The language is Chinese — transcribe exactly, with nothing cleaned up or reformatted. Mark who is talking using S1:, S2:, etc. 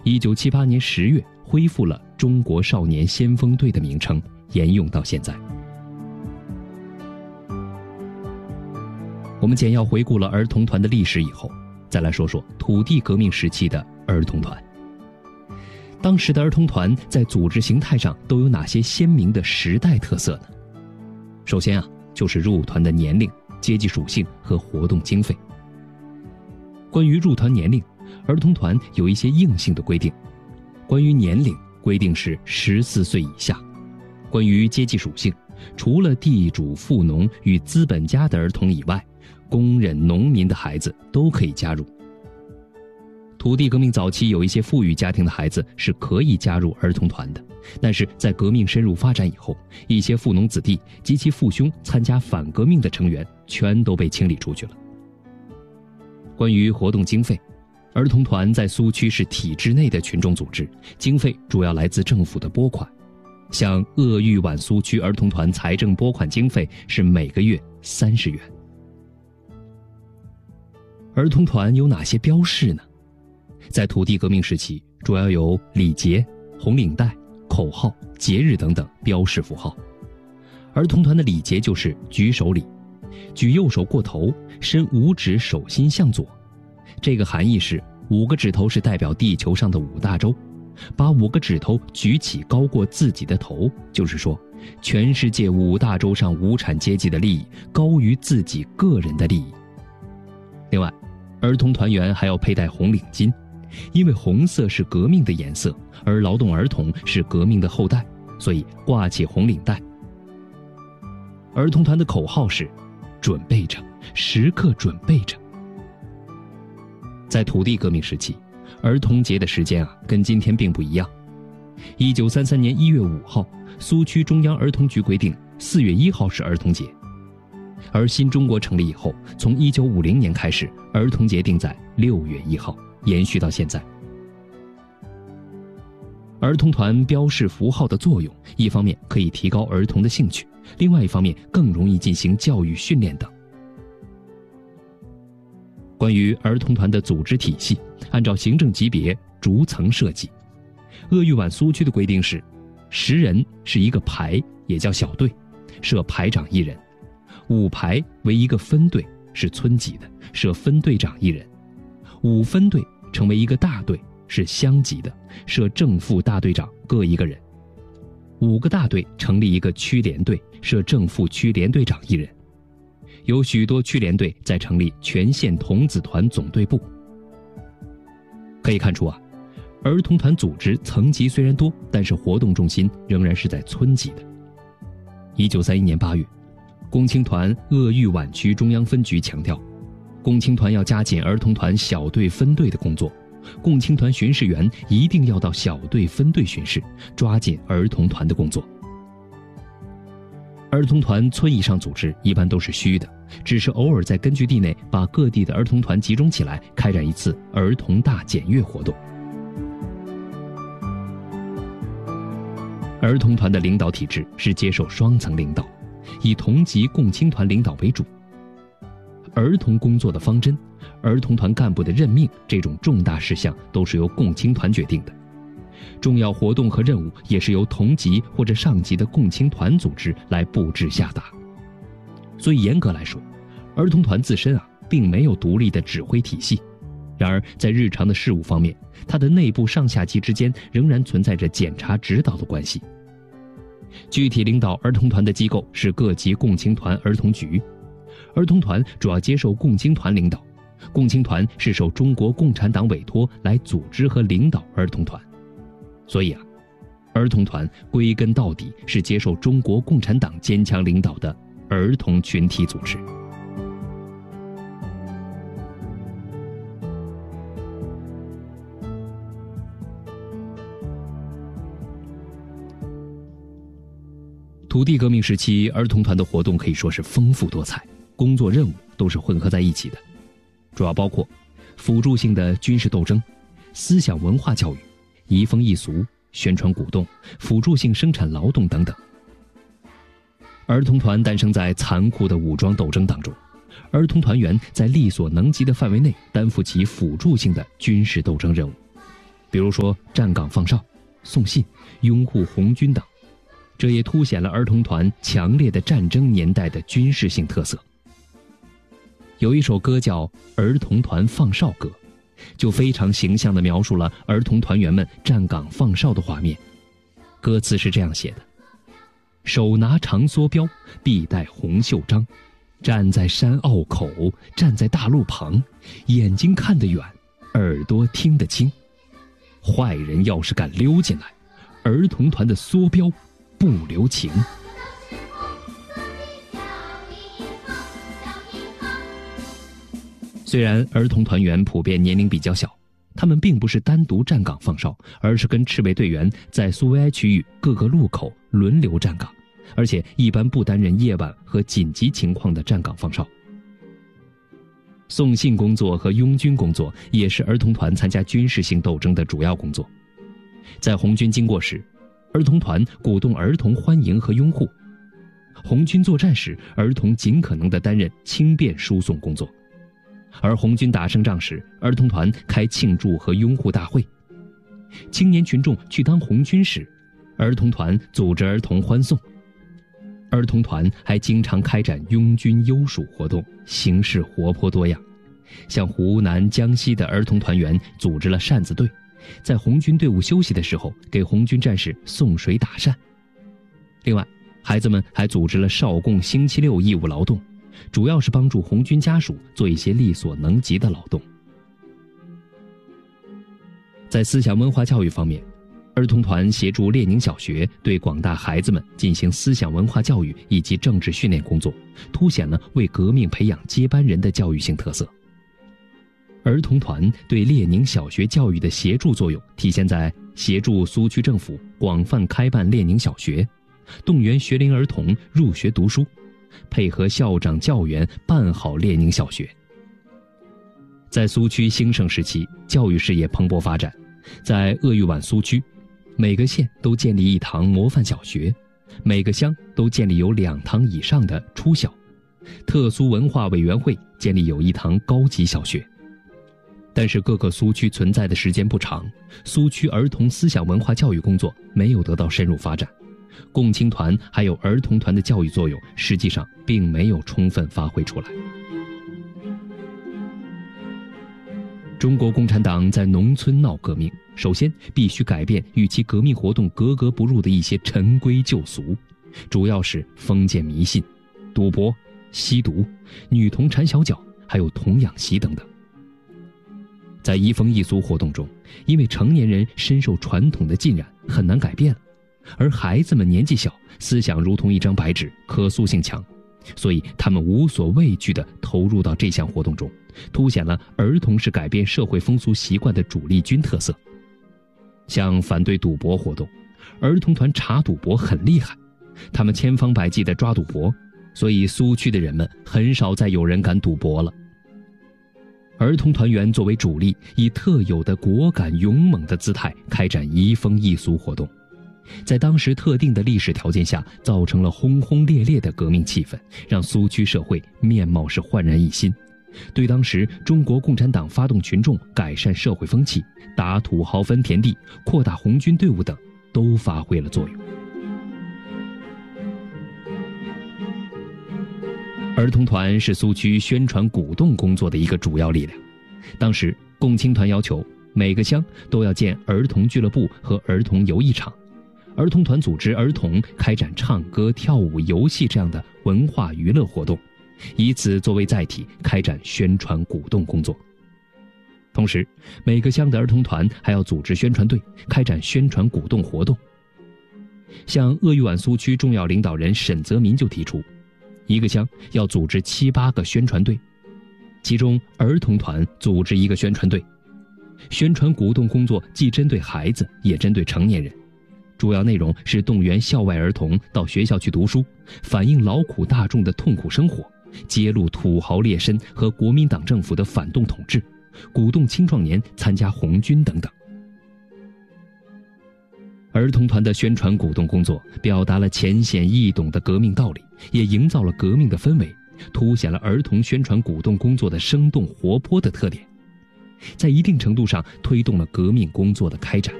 S1: 一九七八年十月恢复了中国少年先锋队的名称，沿用到现在。我们简要回顾了儿童团的历史以后，再来说说土地革命时期的儿童团。当时的儿童团在组织形态上都有哪些鲜明的时代特色呢？首先啊，就是入团的年龄、阶级属性和活动经费。关于入团年龄，儿童团有一些硬性的规定。关于年龄，规定是十四岁以下。关于阶级属性，除了地主、富农与资本家的儿童以外，工人、农民的孩子都可以加入。土地革命早期有一些富裕家庭的孩子是可以加入儿童团的，但是在革命深入发展以后，一些富农子弟及其父兄参加反革命的成员全都被清理出去了。关于活动经费，儿童团在苏区是体制内的群众组织，经费主要来自政府的拨款。像鄂豫皖苏区儿童团财政拨款经费是每个月三十元。儿童团有哪些标识呢？在土地革命时期，主要有礼节、红领带、口号、节日等等标识符号。儿童团的礼节就是举手礼，举右手过头，伸五指手心向左。这个含义是五个指头是代表地球上的五大洲，把五个指头举起高过自己的头，就是说全世界五大洲上无产阶级的利益高于自己个人的利益。另外，儿童团员还要佩戴红领巾，因为红色是革命的颜色，而劳动儿童是革命的后代，所以挂起红领带。儿童团的口号是准备着，时刻准备着。在土地革命时期，儿童节的时间啊跟今天并不一样。一九三三年一月五号，苏区中央儿童局规定四月一号是儿童节。而新中国成立以后，从一九五零年开始，儿童节定在六月一号，延续到现在。儿童团标示符号的作用，一方面可以提高儿童的兴趣，另外一方面更容易进行教育训练等。关于儿童团的组织体系，按照行政级别逐层设计。鄂豫皖苏区的规定是，十人是一个排，也叫小队，设排长一人；五排为一个分队，是村级的，设分队长一人；五分队成为一个大队，是乡级的，设正副大队长各一个人；五个大队成立一个区联队，设正副区联队长一人。有许多区联队在成立全县童子团总队部。可以看出啊，儿童团组织层级虽然多，但是活动重心仍然是在村级的。一九三一年八月，共青团鄂豫皖区中央分局强调，共青团要加紧儿童团小队分队的工作，共青团巡视员一定要到小队分队巡视，抓紧儿童团的工作。儿童团村以上组织一般都是虚的，只是偶尔在根据地内把各地的儿童团集中起来，开展一次儿童大检阅活动。儿童团的领导体制是接受双层领导，以同级共青团领导为主。儿童工作的方针、儿童团干部的任命这种重大事项都是由共青团决定的。重要活动和任务也是由同级或者上级的共青团组织来布置下达。所以严格来说，儿童团自身啊并没有独立的指挥体系。然而在日常的事务方面，它的内部上下级之间仍然存在着检查指导的关系。具体领导儿童团的机构是各级共青团儿童局，儿童团主要接受共青团领导，共青团是受中国共产党委托来组织和领导儿童团。所以啊，儿童团归根到底是接受中国共产党坚强领导的儿童群体组织。土地革命时期，儿童团的活动可以说是丰富多彩，工作任务都是混合在一起的，主要包括辅助性的军事斗争、思想文化教育、移风易俗、宣传鼓动、辅助性生产劳动等等。儿童团诞生在残酷的武装斗争当中，儿童团员在力所能及的范围内担负起辅助性的军事斗争任务。 比如说站岗放哨、送信、拥护红军等，这也凸显了儿童团强烈的战争年代的军事性特色。有一首歌叫《儿童团放哨歌》，就非常形象地描述了儿童团员们站岗放哨的画面。歌词是这样写的：手拿长梭镖，臂带红袖章，站在山坳口，站在大路旁，眼睛看得远，耳朵听得清。坏人要是敢溜进来，儿童团的梭镖不留情。虽然儿童团员普遍年龄比较小，他们并不是单独站岗放哨，而是跟赤卫队员在苏维埃区域各个路口轮流站岗，而且一般不担任夜晚和紧急情况的站岗放哨。送信工作和拥军工作也是儿童团参加军事性斗争的主要工作。在红军经过时，儿童团鼓动儿童欢迎和拥护；红军作战时，儿童尽可能地担任轻便输送工作；而红军打胜仗时，儿童团开庆祝和拥护大会；青年群众去当红军时，儿童团组织儿童欢送。儿童团还经常开展拥军优属活动，形式活泼多样。像湖南、江西的儿童团员组织了扇子队，在红军队伍休息的时候给红军战士送水打扇。另外，孩子们还组织了少共星期六义务劳动，主要是帮助红军家属做一些力所能及的劳动。在思想文化教育方面，儿童团协助列宁小学对广大孩子们进行思想文化教育以及政治训练工作，凸显了为革命培养接班人的教育性特色。儿童团对列宁小学教育的协助作用体现在协助苏区政府广泛开办列宁小学，动员学龄儿童入学读书，配合校长教员办好列宁小学。在苏区兴盛时期，教育事业蓬勃发展。在鄂豫皖苏区，每个县都建立一堂模范小学，每个乡都建立有两堂以上的初小，特苏文化委员会建立有一堂高级小学。但是各个苏区存在的时间不长，苏区儿童思想文化教育工作没有得到深入发展，共青团还有儿童团的教育作用实际上并没有充分发挥出来。中国共产党在农村闹革命，首先必须改变与其革命活动格格不入的一些陈规旧俗，主要是封建迷信、赌博、吸毒、女童缠小脚，还有童养媳等等。在移风易俗活动中，因为成年人深受传统的浸染，很难改变了，而孩子们年纪小，思想如同一张白纸，可塑性强，所以他们无所畏惧地投入到这项活动中，凸显了儿童是改变社会风俗习惯的主力军特色。像反对赌博活动，儿童团查赌博很厉害，他们千方百计地抓赌博，所以苏区的人们很少再有人敢赌博了。儿童团员作为主力，以特有的果敢勇猛的姿态开展移风易俗活动，在当时特定的历史条件下，造成了轰轰烈烈的革命气氛，让苏区社会面貌是焕然一新，对当时中国共产党发动群众改善社会风气、打土豪分田地、扩大红军队伍等都发挥了作用。儿童团是苏区宣传鼓动工作的一个主要力量。当时共青团要求每个乡都要建儿童俱乐部和儿童游艺场，儿童团组织儿童开展唱歌、跳舞、游戏这样的文化娱乐活动，以此作为载体开展宣传鼓动工作。同时，每个乡的儿童团还要组织宣传队，开展宣传鼓动活动。像鄂豫皖苏区重要领导人沈泽民就提出，一个乡要组织七八个宣传队，其中儿童团组织一个宣传队。宣传鼓动工作既针对孩子，也针对成年人，主要内容是动员校外儿童到学校去读书，反映劳苦大众的痛苦生活，揭露土豪劣绅和国民党政府的反动统治，鼓动青壮年参加红军等等。儿童团的宣传鼓动工作表达了浅显易懂的革命道理，也营造了革命的氛围，凸显了儿童宣传鼓动工作的生动活泼的特点。 在一定程度上推动了革命工作的开展。